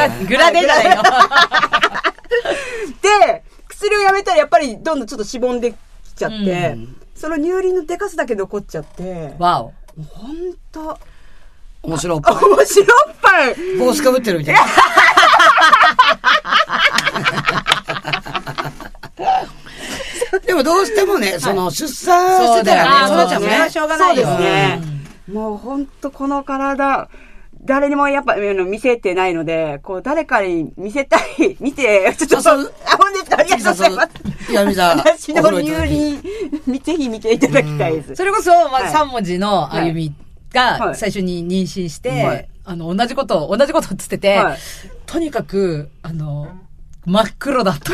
グラデじゃないよ。 で、薬をやめたらやっぱりどんどんちょっとしぼんできちゃって、その乳輪のデカさだけ残っちゃって。 わお。 ほんと。 面白っぱい。 面白っぱい。 帽子かぶってるみたいな。でもどうしてもね、その出産してたらね、育ちゃうね。 しょうがないよ。 そうですね。もうほんとこの体、誰にもやっぱ見せてないので、こう誰かに見せたい、見て、ちょっと、ほんで、ありがとうございます。 いや、みさん。 私の乳輪、ぜひ見ていただきたいです。 それこそ、3文字の歩みが最初に妊娠して、同じことっつってて、とにかく、真っ黒だった。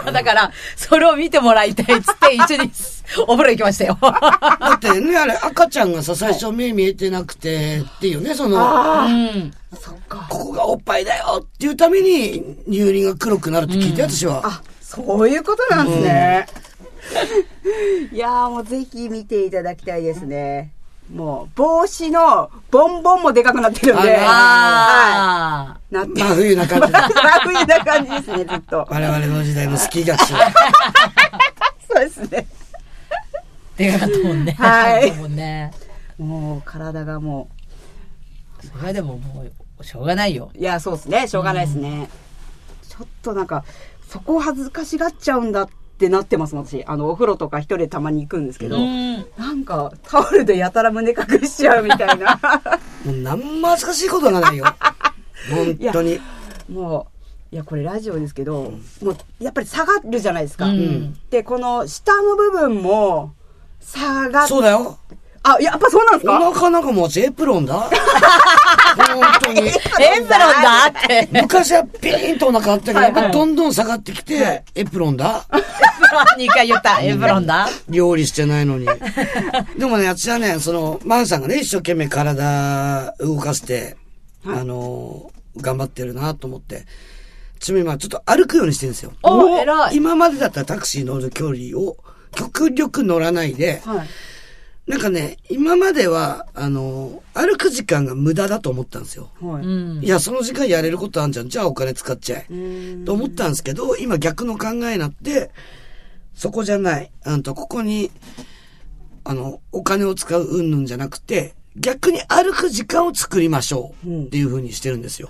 だから、それを見てもらいたいっつって、一緒にお風呂行きましたよ。 だってね、あれ、赤ちゃんがさ、最初目見えてなくて、っていうね、その、 そっか。 ここがおっぱいだよっていうために、乳輪が黒くなるって聞いて、私は。 あ、そういうことなんですね。いやー、もうぜひ見ていただきたいですね。もう、帽子のボンボンもでかくなってるんで。 はい。 なって。真冬な感じ。 真冬な感じですね、ずっと。 我々の時代のスキー学習。 そうですね。 でかかったもんね。 はい。 もう、体がもう。それはでももう、しょうがないよ。 いや、そうですね。しょうがないですね。ちょっとなんか、そこを恥ずかしがっちゃうんだってなってます、私。お風呂とか一人でたまに行くんですけど、なんか、タオルでやたら胸隠しちゃうみたいな。 もう何も恥ずかしいことがないよ。本当に。 もう、いや、これラジオですけど、もう、やっぱり下がるじゃないですか。で、この下の部分も、下がっそうだよ。 あ、やっぱそうなんですか？ お腹なんかもうエプロンだ。本当に。エプロンだって。 昔はピーンとお腹あったけど、やっぱどんどん下がってきて、エプロンだ。 エプロン2回言った。エプロンだ。 料理してないのに。でもね、私はね、マンさんがね、一生懸命体動かして、頑張ってるなと思って。ちなみに今ちょっと歩くようにしてるんですよ。 お、偉い。 今までだったらタクシー乗る距離を極力乗らないで、なんかね、今までは、歩く時間が無駄だと思ったんですよ。いや、その時間やれることあんじゃん。じゃあお金使っちゃえ。と思ったんですけど、今逆の考えになって、そこじゃない。ここに、お金を使う云々じゃなくて、逆に歩く時間を作りましょう。っていう風にしてるんですよ。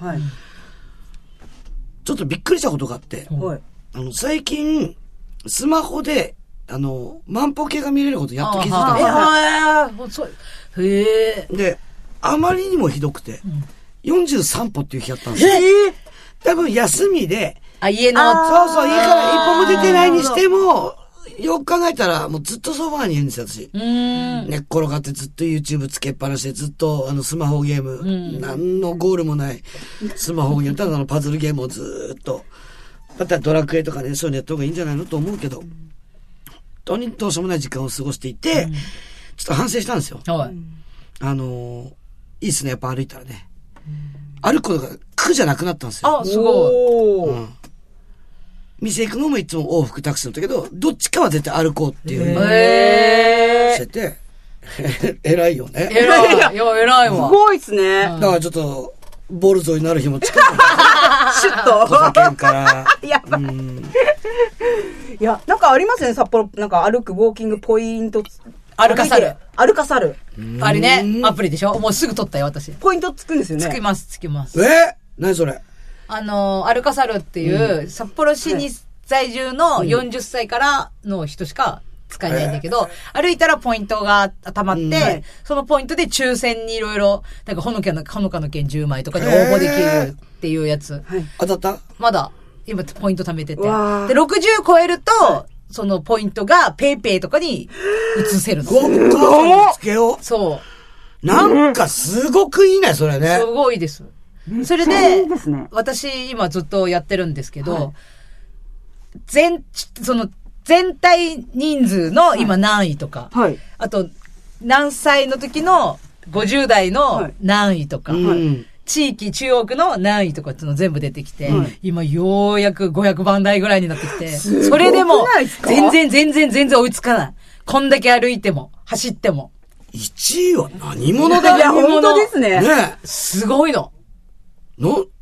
ちょっとびっくりしたことがあって、最近、スマホで、万歩計が見れることやっと気づいたんですよ。 へえ。 で、あまりにもひどくて、43歩っていう日やったんですよ。多分休みで、 家の、 そう、家から一歩も出てないにしても、よく考えたら、もうずっとソファーにいるんですよ、私。寝っ転がってずっと YouTube つけっぱなしで、ずっとスマホゲーム、何のゴールもないスマホゲーム、ただパズルゲームをずっと、またドラクエとかね、そういうのやった方がいいんじゃないのと思うけど、本当にどうしようもない時間を過ごしていて、ちょっと反省したんですよ。いいっすね、やっぱ歩いたらね。歩くことが苦じゃなくなったんですよ。 あ、すごい。 店行くのもいつも往復タクシーだったけど、どっちかは絶対歩こうっていう。してて、偉いよね。 偉い。いや、偉いわ。 すごいっすね。 だからちょっと、ボルゾイになる日も近い。 シュッと。 小酒から。 やばい。いや、なんかありますね、札幌。なんか歩くウォーキングポイント。 歩かさる。 歩かさる。 あれね、アプリでしょ？もうすぐ取ったよ、私。 ポイントつくんですよね。 つきます。 何それ？ 歩かさるっていう、札幌市に在住の40歳からの人しか使えないんだけど、歩いたらポイントが溜まって、そのポイントで抽選にいろいろ、なんかほのかの券10枚とかに応募できるっていうやつ。 当たった？ まだ、今ポイント貯めてて。で、60超えると、そのポイントがペイペイとかに移せるの。 つけよう。 そう。 なんかすごくいいね、それね。 すごいです。それで、私今ずっとやってるんですけど、全体人数の今何位とか、あと何歳の時の50代の何位とか、地域中央区の何位とかっていうの全部出てきて、今ようやく500番台ぐらいになってきて、それでも全然追いつかない。こんだけ歩いても、走っても。 1位は何者だよ。 いや、本当ですね。 ねすごいの。